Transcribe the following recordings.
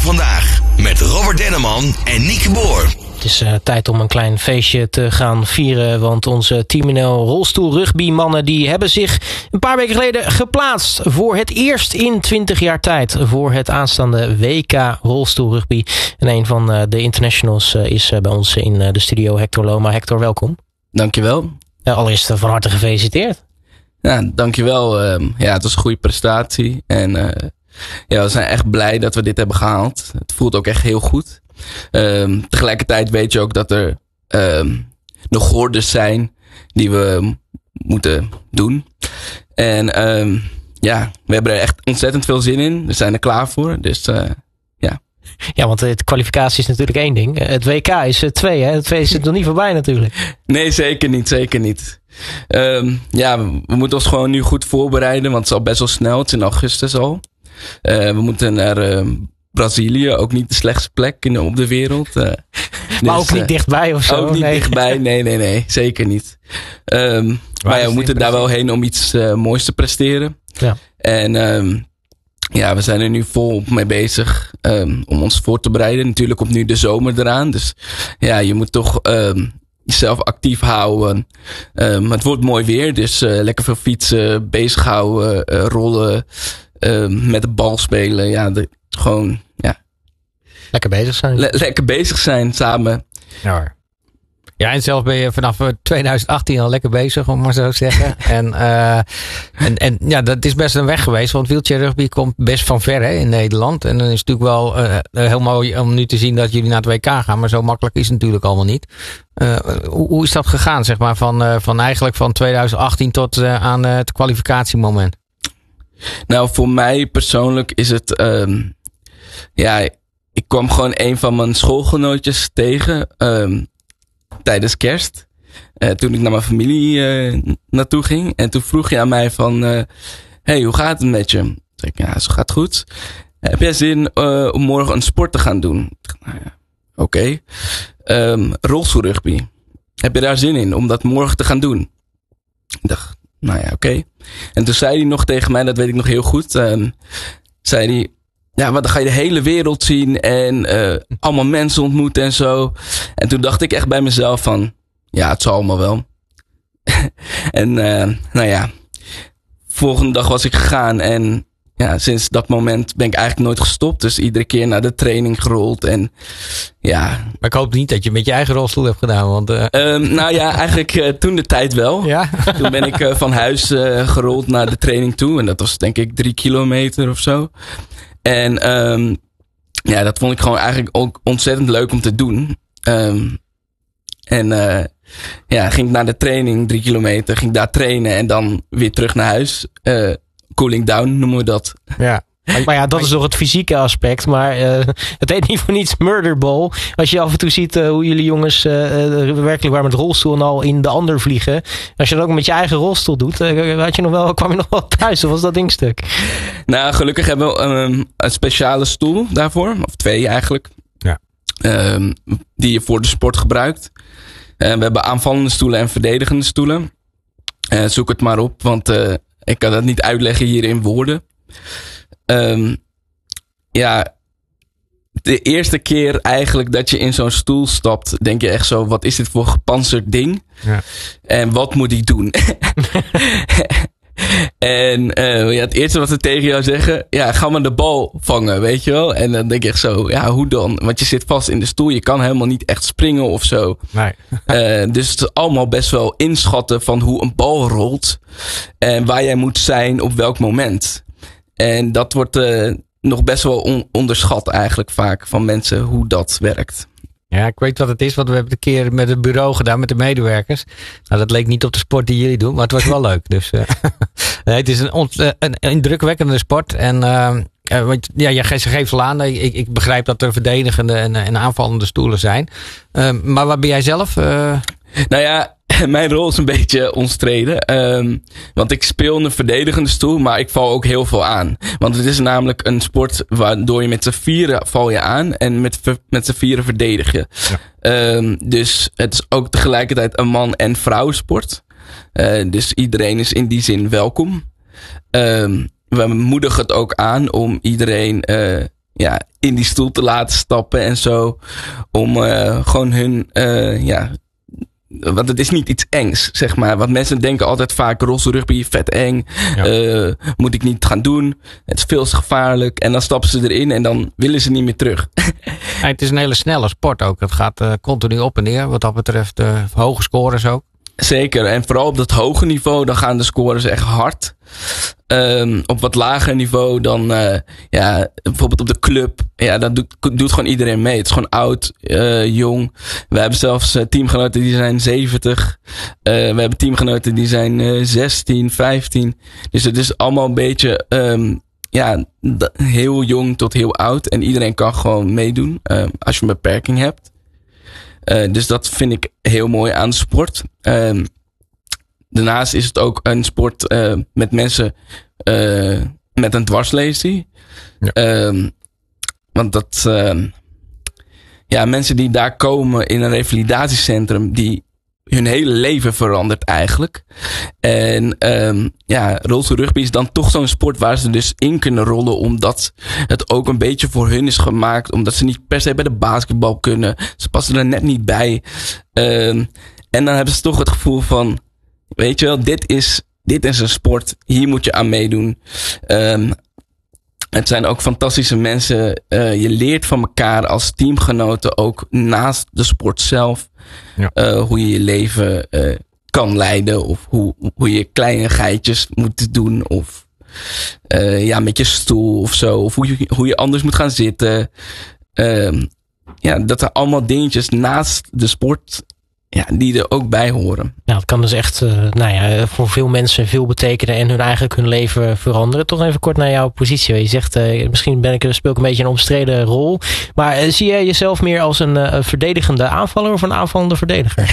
vandaag met Robert Denneman en Nieke Boer. Het is tijd om een klein feestje te gaan vieren, want onze Team NL rolstoelrugbymannen die hebben zich een paar weken geleden geplaatst voor het eerst in 20 jaar tijd voor het aanstaande WK rolstoelrugby. En een van de internationals is bij ons in de studio, Hector Loma. Hector, welkom. Dankjewel. Allereerst van harte gefeliciteerd. Ja, dankjewel. Het was een goede prestatie en we zijn echt blij dat we dit hebben gehaald. Het voelt ook echt heel goed. Tegelijkertijd weet je ook dat er nog hordes zijn die we moeten doen. En we hebben er echt ontzettend veel zin in. We zijn er klaar voor. Dus Ja, want de kwalificatie is natuurlijk één ding. Het WK is 2, hè? Het 2 is nog niet voorbij natuurlijk. Nee, zeker niet. We moeten ons gewoon nu goed voorbereiden, want het is al best wel snel. Het is in augustus al. We moeten naar Brazilië, ook niet de slechtste plek op de wereld. Maar dus, ook niet dichtbij of zo? Ook niet dichtbij, nee, zeker niet. Maar we moeten daar wel heen om iets moois te presteren. Ja. En we zijn er nu volop mee bezig om ons voor te bereiden. Natuurlijk komt nu de zomer eraan. Dus ja, je moet toch jezelf actief houden. Het wordt mooi weer, dus lekker veel fietsen, bezighouden, rollen, met de bal spelen. Ja, gewoon, ja. Lekker bezig zijn. Lekker bezig zijn samen. Ja. Ja, en zelf ben je vanaf 2018 al lekker bezig, om maar zo te zeggen. En dat is best een weg geweest, want wheelchair rugby komt best van ver in Nederland. En dan is het natuurlijk wel heel mooi om nu te zien dat jullie naar het WK gaan, maar zo makkelijk is het natuurlijk allemaal niet. Hoe is dat gegaan, zeg maar, van 2018 tot aan het kwalificatiemoment? Nou, voor mij persoonlijk is het, ik kwam gewoon een van mijn schoolgenootjes tegen, tijdens kerst. Toen ik naar mijn familie naartoe ging. En toen vroeg hij aan mij van, hey, hoe gaat het met je? Toen zei ik, ja, zo gaat het goed. Heb jij zin om morgen een sport te gaan doen? Nou ja, oké. Rolstoelrugby. Heb je daar zin in om dat morgen te gaan doen? Ik dacht, nou ja, oké. En toen zei hij nog tegen mij, dat weet ik nog heel goed. Zei hij, ja, maar dan ga je de hele wereld zien en allemaal mensen ontmoeten en zo. En toen dacht ik echt bij mezelf van, ja, het zal allemaal wel. En volgende dag was ik gegaan en ja, sinds dat moment ben ik eigenlijk nooit gestopt. Dus iedere keer naar de training gerold en ja. Maar ik hoop niet dat je met je eigen rolstoel hebt gedaan, want eigenlijk toen de tijd wel. Ja? Toen ben ik van huis gerold naar de training toe en dat was denk ik 3 kilometer of zo. En dat vond ik gewoon eigenlijk ook ontzettend leuk om te doen. Ging ik naar de training, 3 kilometer, ging daar trainen en dan weer terug naar huis. Cooling down noemen we dat. Ja. Maar ja, dat is toch het fysieke aspect. Maar het heet niet voor niets murderball. Als je af en toe ziet hoe jullie jongens werkelijk waar met rolstoel en al in de ander vliegen. Als je dat ook met je eigen rolstoel doet, kwam je nog wel thuis. Of was dat ding stuk? Nou, gelukkig hebben we een speciale stoel daarvoor. Of 2 eigenlijk. Ja. Die je voor de sport gebruikt. We hebben aanvallende stoelen en verdedigende stoelen. Zoek het maar op, want ik kan dat niet uitleggen hier in woorden. De eerste keer eigenlijk dat je in zo'n stoel stapt, denk je echt zo, wat is dit voor gepantserd ding? Ja. En wat moet ik doen? En het eerste wat ze tegen jou zeggen, ja, ga maar de bal vangen, weet je wel? En dan denk ik echt zo, ja, hoe dan? Want je zit vast in de stoel, je kan helemaal niet echt springen of zo. Nee. Dus het is allemaal best wel inschatten van hoe een bal rolt en waar jij moet zijn op welk moment. En dat wordt nog best wel onderschat eigenlijk vaak van mensen hoe dat werkt. Ja, ik weet wat het is, want we hebben het een keer met het bureau gedaan met de medewerkers. Nou, dat leek niet op de sport die jullie doen, maar het was wel leuk. Dus nee, het is een indrukwekkende sport. En ze geeft al aan. Ik begrijp dat er verdedigende en aanvallende stoelen zijn. Maar waar ben jij zelf? Nou ja, mijn rol is een beetje omstreden. Want ik speel een verdedigende stoel, maar ik val ook heel veel aan. Want het is namelijk een sport waardoor je met z'n vieren val je aan en met z'n vieren verdedig je. Ja. Dus het is ook tegelijkertijd een man- en vrouwensport. Dus iedereen is in die zin welkom. We moedigen het ook aan om iedereen in die stoel te laten stappen en zo. Om gewoon hun, want het is niet iets engs, zeg maar. Want mensen denken altijd vaak, rolstoelrugby, vet eng. Ja. Moet ik niet gaan doen. Het is veel te gevaarlijk. En dan stappen ze erin en dan willen ze niet meer terug. Het is een hele snelle sport ook. Het gaat continu op en neer. Wat dat betreft hoge scores ook. Zeker. En vooral op dat hoge niveau, dan gaan de scores echt hard. Op wat lager niveau dan, bijvoorbeeld op de club. Ja, dat doet gewoon iedereen mee. Het is gewoon oud, jong. We hebben zelfs teamgenoten die zijn 70. We hebben teamgenoten die zijn 16, 15. Dus het is allemaal een beetje, heel jong tot heel oud. En iedereen kan gewoon meedoen, als je een beperking hebt. Dus dat vind ik heel mooi aan de sport. Daarnaast is het ook een sport met mensen met een dwarslesie. Ja. Want dat... mensen die daar komen in een revalidatiecentrum, die hun hele leven verandert eigenlijk. En rolstoelrugby is dan toch zo'n sport waar ze dus in kunnen rollen, omdat het ook een beetje voor hun is gemaakt, omdat ze niet per se bij de basketbal kunnen. Ze passen er net niet bij. En dan hebben ze toch het gevoel van, weet je wel, dit is een sport, hier moet je aan meedoen. Het zijn ook fantastische mensen. Je leert van elkaar als teamgenoten ook naast de sport zelf. Ja. Hoe je je leven kan leiden. Of hoe je kleine geitjes moet doen. Of met je stoel of zo. Of hoe je anders moet gaan zitten. Dat zijn allemaal dingetjes naast de sport. Ja, die er ook bij horen. Nou, het kan dus echt voor veel mensen veel betekenen en hun leven veranderen. Toch even kort naar jouw positie. Je zegt, misschien speel ik een beetje een omstreden rol. Maar zie jij jezelf meer als een verdedigende aanvaller of een aanvallende verdediger?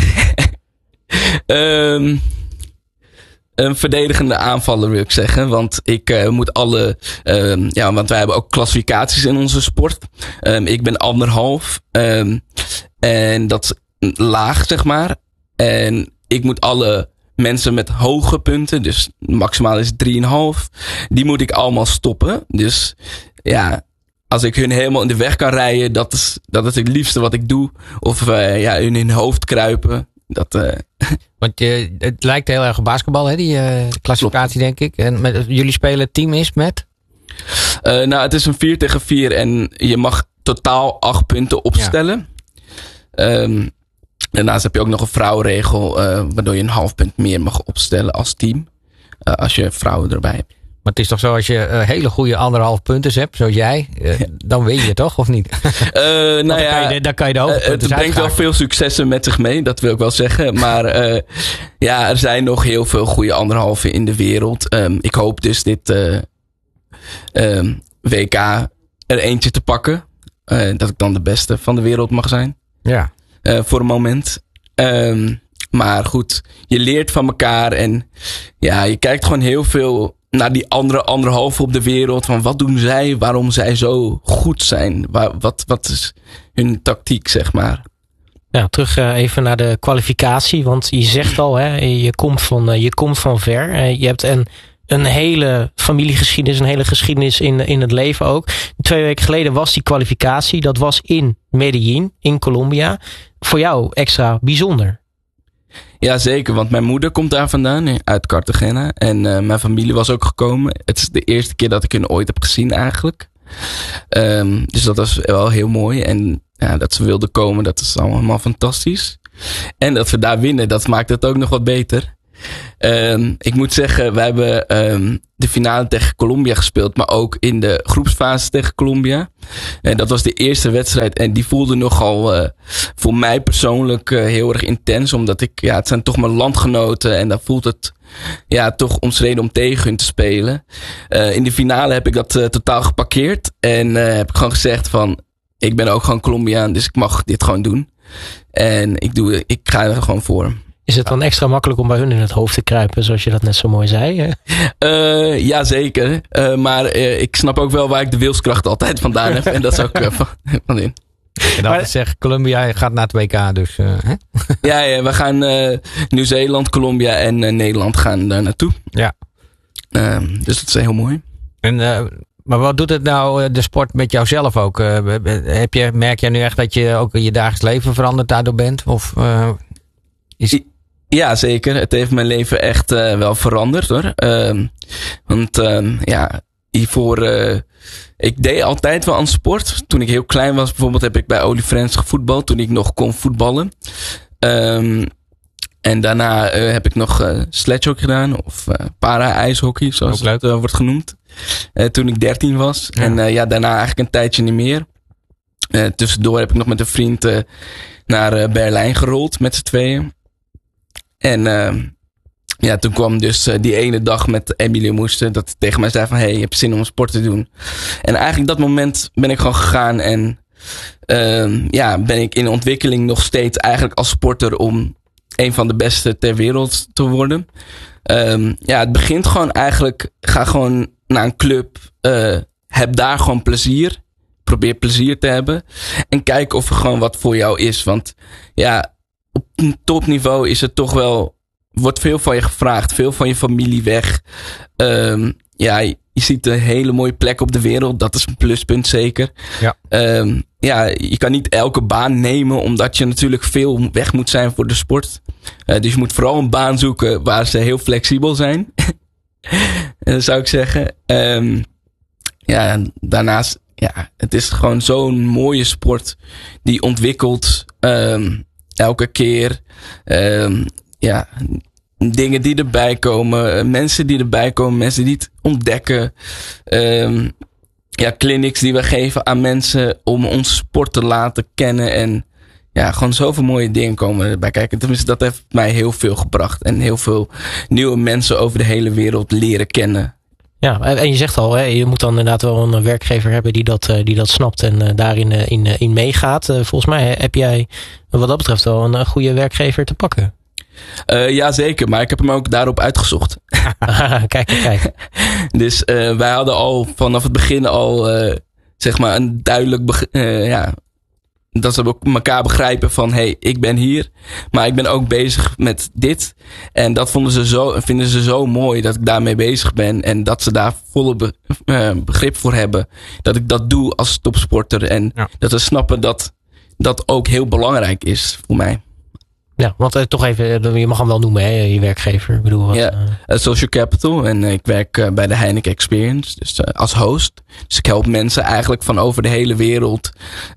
Een verdedigende aanvaller wil ik zeggen. Want ik moet want wij hebben ook klassificaties in onze sport. Ik ben 1,5. En dat is laag, zeg maar. En ik moet alle mensen met hoge punten, dus maximaal is 3,5, die moet ik allemaal stoppen. Dus ja, als ik hun helemaal in de weg kan rijden, dat is het liefste wat ik doe. Of in hun hoofd kruipen. Want het lijkt heel erg op basketbal, hè, die klassificatie, denk ik. En jullie spelen team is met? Het is een 4-tegen-4 en je mag totaal 8 punten opstellen. Ja. Daarnaast heb je ook nog een vrouwenregel, waardoor je een half punt meer mag opstellen als team. Als je vrouwen erbij hebt. Maar het is toch zo, als je hele goede 1,5 punten hebt, zoals jij, dan win je toch, of niet? Dan kan je de hoge punten het brengt wel veel successen met zich mee, dat wil ik wel zeggen. Maar er zijn nog heel veel goede 1,5 in de wereld. Ik hoop dus dit WK er eentje te pakken. Dat ik dan de beste van de wereld mag zijn. Ja. Voor een moment. Maar goed, je leert van elkaar. En ja, je kijkt gewoon heel veel naar die andere 1,5 op de wereld. Van wat doen zij? Waarom zij zo goed zijn? Wat is hun tactiek, zeg maar? Ja, terug even naar de kwalificatie. Want je zegt al, hè, je komt van ver. Je hebt een hele familiegeschiedenis, een hele geschiedenis in het leven ook. 2 weken geleden was die kwalificatie. Dat was in Medellín, in Colombia. Voor jou extra bijzonder. Ja, zeker. Want mijn moeder komt daar vandaan, uit Cartagena. En mijn familie was ook gekomen. Het is de eerste keer dat ik hun ooit heb gezien eigenlijk. Dus dat was wel heel mooi. En ja, dat ze wilden komen, dat is allemaal fantastisch. En dat we daar winnen, dat maakt het ook nog wat beter. Ik moet zeggen, wij hebben de finale tegen Colombia gespeeld, maar ook in de groepsfase tegen Colombia. En dat was de eerste wedstrijd en die voelde nogal voor mij persoonlijk heel erg intens, omdat het zijn toch mijn landgenoten en dan voelt het toch omstreden om tegen hun te spelen. In de finale heb ik dat totaal geparkeerd en heb ik gewoon gezegd van, ik ben ook gewoon Colombiaan, dus ik mag dit gewoon doen. En ik ga er gewoon voor. Is het dan extra makkelijk om bij hun in het hoofd te kruipen, zoals je dat net zo mooi zei? Ja, zeker. Maar ik snap ook wel waar ik de wilskracht altijd vandaan heb. En dat is ook van in. En dan zeg Colombia gaat naar het WK dus. Hè? Ja, we gaan Nieuw-Zeeland, Colombia en Nederland gaan daar naartoe. Ja. Dus dat is heel mooi. En Maar wat doet het nou, de sport, met jouzelf ook? Merk jij nu echt dat je ook je dagelijks leven veranderd daardoor bent? Of, Ja, zeker. Het heeft mijn leven echt wel veranderd, hoor. Hiervoor... ik deed altijd wel aan sport. Toen ik heel klein was, bijvoorbeeld, heb ik bij Olifrens gevoetbald. Toen ik nog kon voetballen. En daarna heb ik nog sledgehockey gedaan. Of para-ijshockey, zoals het wordt genoemd. Toen ik 13 was. Ja. En daarna eigenlijk een tijdje niet meer. Tussendoor heb ik nog met een vriend naar Berlijn gerold met z'n tweeën. En toen kwam dus die ene dag met Emilie Moesten. Dat hij tegen mij zei van, hey, je hebt zin om sport te doen. En eigenlijk dat moment ben ik gewoon gegaan. En ben ik in ontwikkeling nog steeds eigenlijk als sporter om een van de beste ter wereld te worden. Het begint gewoon eigenlijk, ga gewoon naar een club. Heb daar gewoon plezier. Probeer plezier te hebben. En kijk of er gewoon wat voor jou is. Want ja, op een topniveau is het toch wel, wordt veel van je gevraagd. Veel van je familie weg. Je ziet een hele mooie plek op de wereld. Dat is een pluspunt zeker. Ja. Je kan niet elke baan nemen. Omdat je natuurlijk veel weg moet zijn voor de sport. Dus je moet vooral een baan zoeken waar ze heel flexibel zijn. Dat zou ik zeggen. Daarnaast, het is gewoon zo'n mooie sport. Die ontwikkelt elke keer. Dingen die erbij komen. Mensen die erbij komen. Mensen die het ontdekken. Clinics die we geven aan mensen. Om ons sport te laten kennen. En gewoon zoveel mooie dingen komen erbij kijken. Tenminste, dat heeft mij heel veel gebracht. En heel veel nieuwe mensen over de hele wereld leren kennen. Ja, en je zegt al, je moet dan inderdaad wel een werkgever hebben die dat snapt en daarin in meegaat. Volgens mij heb jij wat dat betreft wel een goede werkgever te pakken. Ja, zeker. Maar ik heb hem ook daarop uitgezocht. Kijk. Dus wij hadden al vanaf het begin zeg maar een duidelijk dat ze elkaar begrijpen van, hey, ik ben hier, maar ik ben ook bezig met dit. En dat vinden ze zo mooi dat ik daarmee bezig ben. En dat ze daar volle begrip voor hebben. Dat ik dat doe als topsporter. En dat ze snappen dat dat ook heel belangrijk is voor mij. Ja, want toch even, je mag hem wel noemen, hè, je werkgever. Ik bedoel, Social Capital. En ik werk bij de Heineken Experience. Dus als host. Dus ik help mensen eigenlijk van over de hele wereld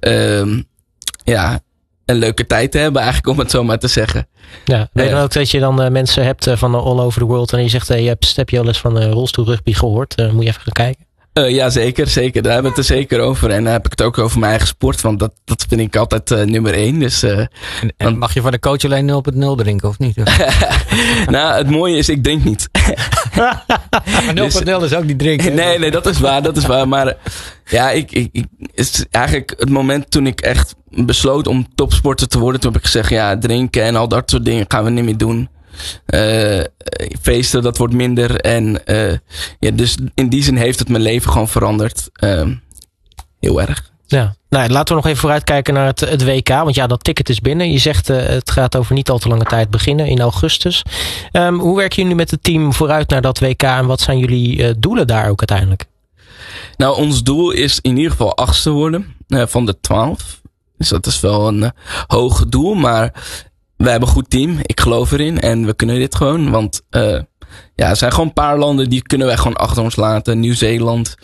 een leuke tijd te hebben, eigenlijk, om het zo maar te zeggen. Ja, weet je dan ook dat je dan mensen hebt van all over the world en je zegt, heb je al eens van rolstoelrugby gehoord? Moet je even gaan kijken? Ja, zeker. Daar hebben we het er zeker over. En dan heb ik het ook over mijn eigen sport. Want dat vind ik altijd nummer 1. Dus, en mag je van de coach alleen 0.0 drinken of niet? Nou, het mooie is, ik drink niet. Maar 0.0 is ook niet drinken. Nee, dat is waar. Maar is eigenlijk het moment toen ik echt besloot om topsporter te worden. Toen heb ik gezegd, drinken en al dat soort dingen gaan we niet meer doen. Feesten, dat wordt minder. En dus in die zin heeft het mijn leven gewoon veranderd. Heel erg. Ja. Nou, laten we nog even vooruitkijken naar het WK. Want dat ticket is binnen. Je zegt het gaat over niet al te lange tijd beginnen in augustus. Hoe werken jullie met het team vooruit naar dat WK? En wat zijn jullie doelen daar ook uiteindelijk? Nou, ons doel is in ieder geval 8e worden van de 12. Dus dat is wel een hoog doel. Maar wij hebben een goed team. Ik geloof erin. En we kunnen dit gewoon. Want er zijn gewoon een paar landen die kunnen wij gewoon achter ons laten. Nieuw-Zeeland.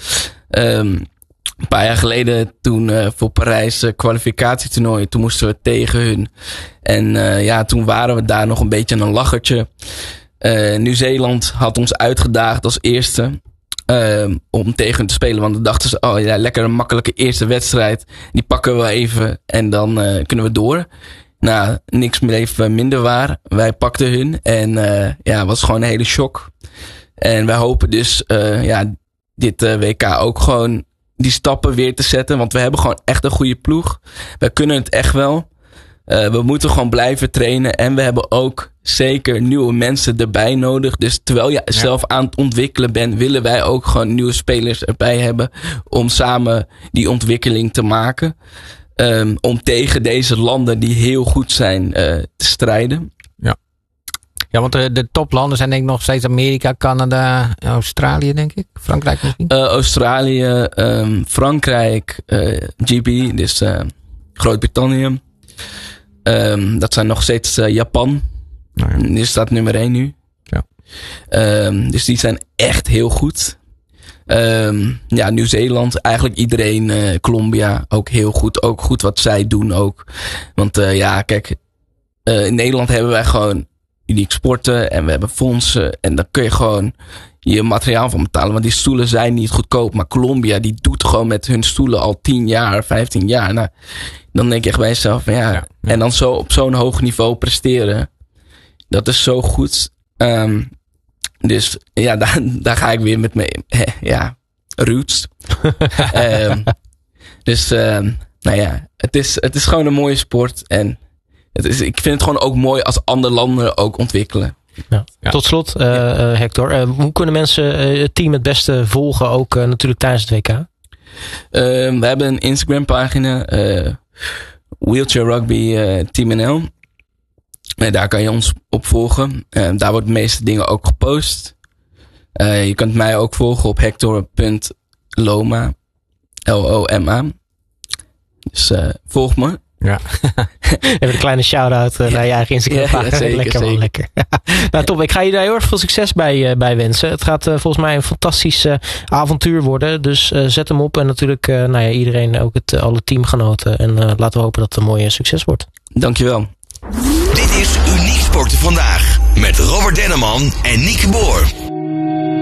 Een paar jaar geleden toen voor Parijs kwalificatietoernooi. Toen moesten we tegen hun. En toen waren we daar nog een beetje een lachertje. Nieuw-Zeeland had ons uitgedaagd als eerste. Om tegen hun te spelen. Want dan dachten ze, lekker een makkelijke eerste wedstrijd. Die pakken we even. En dan kunnen we door. Nou, niks bleef minder waar. Wij pakten hun. En het was gewoon een hele shock. En wij hopen dus dit WK ook gewoon die stappen weer te zetten. Want we hebben gewoon echt een goede ploeg. Wij kunnen het echt wel. We moeten gewoon blijven trainen. En we hebben ook zeker nieuwe mensen erbij nodig. Dus terwijl je zelf aan het ontwikkelen bent, willen wij ook gewoon nieuwe spelers erbij hebben. Om samen die ontwikkeling te maken. Om tegen deze landen die heel goed zijn te strijden. Ja, want de toplanden zijn denk ik nog steeds Amerika, Canada, Australië denk ik. Frankrijk misschien? Australië, Frankrijk, GB, dus Groot-Brittannië. Dat zijn nog steeds Japan. Nou ja. Die staat nummer 1 nu. Ja. Dus die zijn echt heel goed. Nieuw-Zeeland, eigenlijk iedereen. Colombia, ook heel goed. Ook goed wat zij doen ook. Want kijk, in Nederland hebben wij gewoon uniek sporten. En we hebben fondsen. En daar kun je gewoon je materiaal van betalen. Want die stoelen zijn niet goedkoop. Maar Colombia, die doet gewoon met hun stoelen al 10 jaar, 15 jaar. Nou, dan denk je echt bij jezelf van ja. En dan zo op zo'n hoog niveau presteren. Dat is zo goed. Dus ja, daar ga ik weer met mijn roots. Het is gewoon een mooie sport. En ik vind het gewoon ook mooi als andere landen ook ontwikkelen. Ja. Tot slot, Hector. Hoe kunnen mensen het team het beste volgen? Ook natuurlijk tijdens het WK? We hebben een Instagram pagina. Wheelchair Rugby Team NL. Daar kan je ons op volgen. Daar wordt de meeste dingen ook gepost. Je kunt mij ook volgen op hector.loma. Loma. Dus volg me. Ja. Even een kleine shout-out naar je eigen Instagram. Ja, zeker. Lekker. Nou top, ik ga je daar heel erg veel succes bij wensen. Het gaat volgens mij een fantastisch avontuur worden. Dus zet hem op. En natuurlijk iedereen, ook alle teamgenoten. En laten we hopen dat het een mooi succes wordt. Dankjewel. Dit is Uniek Sporten Vandaag. Met Robert Denneman en Nieke Boer.